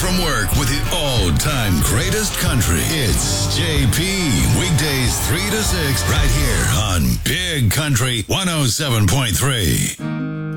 from work with the all-time greatest country. It's JP. Weekdays 3 to 6 right here on Big Country 107.3.